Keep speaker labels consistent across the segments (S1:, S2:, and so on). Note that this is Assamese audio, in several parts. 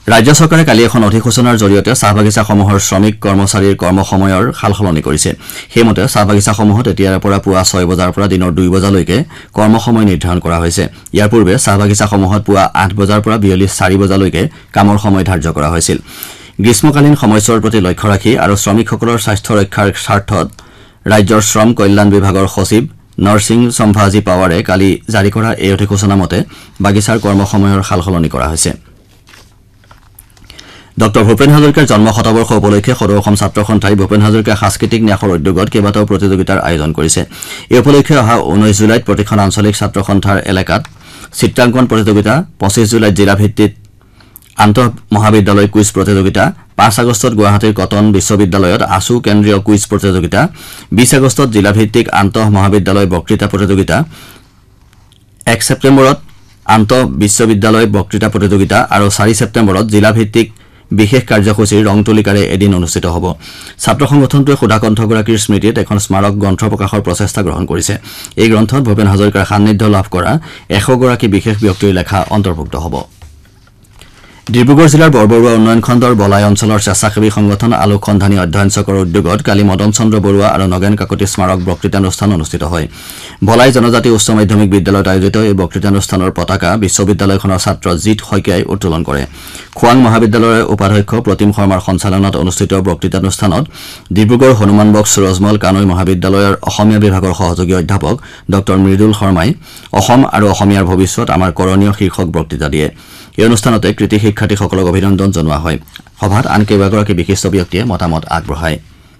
S1: ৰাজ্য চৰকাৰে কালি এখন অধিসূচনাৰ জৰিয়তে চাহ বাগিচাসমূহৰ শ্ৰমিক কৰ্মচাৰীৰ কৰ্মসময়ৰ সালসলনি কৰিছে। সেইমতে চাহ বাগিচাসমূহত এতিয়াৰে পৰা পুৱা 6 বজাৰ পৰা দিনৰ 2 বজালৈকে কৰ্মসময় নিৰ্ধাৰণ কৰা হৈছে। ইয়াৰ পূৰ্বে চাহ বাগিচাসমূহত পুৱা 8 বজাৰ পৰা বিয়লি 4 বজালৈকে কামৰ সময় ধাৰ্য কৰা হৈছিল। গ্ৰীষ্মকালীন সময়ছোৱাৰ প্ৰতি লক্ষ্য ৰাখি আৰু শ্ৰমিকসকলৰ স্বাস্থ্য ৰক্ষাৰ স্বাৰ্থত ৰাজ্যৰ শ্ৰম কল্যাণ বিভাগৰ সচিব নৰসিং সম্ভাজী পাৱাৰে কালি জাৰি কৰা এই অধিসূচনা মতে বাগিচাৰ কৰ্মসময়ৰ সালসলনি কৰা হৈছে। ডক্টৰ ভূপেন হাজৰিকাৰ জন্ম শতবৰ্ষ উপলক্ষে সদৌ অসম ছাত্ৰ সন্থাই ভূপেন হাজৰিকা সাংস্কৃতিক ন্যাসৰ উদ্যোগত কেইবাটাও প্ৰতিযোগিতাৰ আয়োজন কৰিছে। এই উপলক্ষে অহা 19 জুলাইত প্ৰতিখন আঞ্চলিক ছাত্ৰ সন্থাৰ এলেকাত চিত্ৰাংকন প্ৰতিযোগিতা, 25 জুলাইত জিলাভিত্তিক আন্তঃ মহাবিদ্যালয় কুইজ প্ৰতিযোগিতা, 5 আগষ্টত গুৱাহাটীৰ কটন বিশ্ববিদ্যালয়ত আছু কেন্দ্ৰীয় কুইজ প্ৰতিযোগিতা, 20 আগষ্টত জিলাভিত্তিক আন্তঃ মহাবিদ্যালয় বক্তৃতা প্ৰতিযোগিতা, 1 ছেপ্টেম্বৰত আন্তঃ বিশ্ববিদ্যালয় বক্তৃতা প্ৰতিযোগিতা আৰু 4 ছেপ্টেম্বৰত জিলাভিত্তিক বিশেষ কাৰ্যসূচীৰ ৰং তুলিকাৰে এদিন অনুষ্ঠিত হ'ব। ছাত্ৰ সংগঠনটোৱে সুধাকণ্ঠগৰাকীৰ স্মৃতিত এখন স্মাৰক গ্ৰন্থ প্ৰকাশৰ প্ৰচেষ্টা গ্ৰহণ কৰিছে। এই গ্ৰন্থত ভূপেন হাজৰিকাৰ সান্নিধ্য লাভ কৰা 100 গৰাকী বিশেষ ব্যক্তিৰ লেখা অন্তৰ্ভুক্ত হ'ব। ডিব্ৰুগড় জিলাৰ বৰবৰুৱা উন্নয়ন খণ্ডৰ বলাই অঞ্চলৰ স্বেচ্ছাসেৱী সংগঠন আলোক সন্ধানী অধ্যয়ন চক্ৰৰ উদ্যোগত কালি মদন চন্দ্ৰ বৰুৱা আৰু নগেন কাকতি স্মাৰক বক্তৃতানুষ্ঠান অনুষ্ঠিত হয়। বলাই জনজাতি উচ্চ মাধ্যমিক বিদ্যালয়ত আয়োজিত এই বক্তৃতানুষ্ঠানৰ পতাকা বিশ্ববিদ্যালয়খনৰ ছাত্ৰ জিৎ শইকীয়াই উত্তোলন কৰে। খোৱাং মহাবিদ্যালয়ৰ উপাধ্যক্ষ প্ৰতিম শৰ্মাৰ সঞ্চালনাত অনুষ্ঠিত বক্তৃতানুষ্ঠানত ডিব্ৰুগড় হনুমান বক্স ৰজমল কানৈ মহাবিদ্যালয়ৰ অসমীয়া বিভাগৰ সহযোগী অধ্যাপক ড মৃদুল শৰ্মাই অসম আৰু অসমীয়াৰ ভৱিষ্যত আমাৰ কৰণীয় শীৰ্ষক বক্তৃতা দিয়ে। এই অনুষ্ঠানতে কৃতি শিক্ষাৰ্থীসকলক অভিনন্দন জনোৱা হয়। সভাত আন কেইবাগৰাকী বিশিষ্ট ব্যক্তিয়ে মতামত আগবঢ়ায়।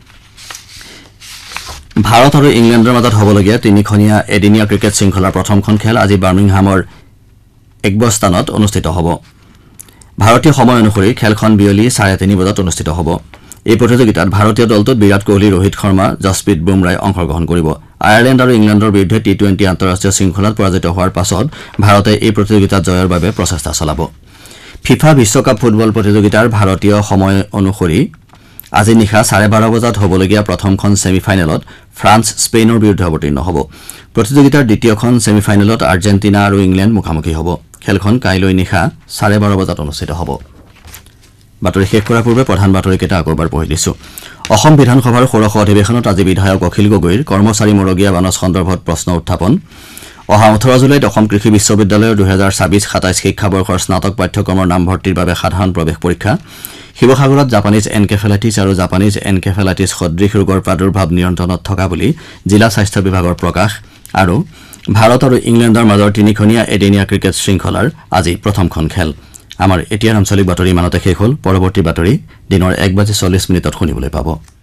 S1: ভাৰত আৰু ইংলেণ্ডৰ মাজত হ'বলগীয়া 3খনীয়া এদিনীয়া ক্ৰিকেট শৃংখলাৰ প্ৰথমখন খেল আজি বাৰ্মিংহামৰ এগবষ্টানত অনুষ্ঠিত হ'ব। ভাৰতীয় সময় অনুসৰি খেলখন বিয়লি 3:30 বজাত অনুষ্ঠিত হ'ব। এই প্ৰতিযোগিতাত ভাৰতীয় দলটোত বিৰাট কোহলি, ৰোহিত শৰ্মা, যশপ্ৰীত বুমৰাই অংশগ্ৰহণ কৰিব। আয়াৰলেণ্ড আৰু ইংলেণ্ডৰ বিৰুদ্ধে T20 আন্তঃৰাষ্ট্ৰীয় শৃংখলাত পৰাজিত হোৱাৰ পাছত ভাৰতে এই প্ৰতিযোগিতাত জয়ৰ বাবে প্ৰচেষ্টা চলাব। ফিফা বিশ্বকাপ ফুটবল প্ৰতিযোগিতাৰ ভাৰতীয় সময় অনুসৰি আজি নিশা 12:30 বজাত হ'বলগীয়া প্ৰথমখন ছেমিফাইনেলত ফ্ৰান্স স্পেইনৰ বিৰুদ্ধে অৱতীৰ্ণ হ'ব। প্ৰতিযোগিতাৰ দ্বিতীয়খন ছেমিফাইনেলত আৰ্জেণ্টিনা আৰু ইংলেণ্ড মুখামুখি হ'ব। খেলখন কাইলৈ নিশা 12:30 বজাত অনুষ্ঠিত হ'ব। বাতৰি শেষ কৰাৰ পূৰ্বে প্ৰধান বাতৰিকেইটা আকৌ এবাৰ পঢ়ি দিছো। অসম বিধানসভাৰ ষোড়শ অধিৱেশনত আজি বিধায়ক অখিল গগৈৰ কৰ্মচাৰী মৰগীয়া বানচ সন্দৰ্ভত প্ৰশ্ন উত্থাপন। অহা 18 জুলাইত অসম কৃষি বিশ্ববিদ্যালয়ৰ 2026-27 শিক্ষাবৰ্ষৰ স্নাতক পাঠ্যক্ৰমৰ নামভৰ্তিৰ বাবে সাধাৰণ প্ৰৱেশ পৰীক্ষা। শিৱসাগৰত জাপানীজ এনকেফেলাইটিছ আৰু জাপানীজ এনকেফেলাইটিছ সদৃশ ৰোগৰ প্ৰাদুৰ্ভাৱ নিয়ন্ত্ৰণত থকা বুলি জিলা স্বাস্থ্য বিভাগৰ প্ৰকাশ। আৰু ভাৰত আৰু ইংলেণ্ডৰ মাজৰ 3খনীয়া এদিনীয়া ক্ৰিকেট শৃংখলাৰ আজি প্ৰথমখন খেল। আমাৰ এতিয়াৰ আঞ্চলিক বাতৰি ইমানতে শেষ হ'ল। পৰৱৰ্তী বাতৰি দিনৰ 1:40 শুনিবলৈ পাব।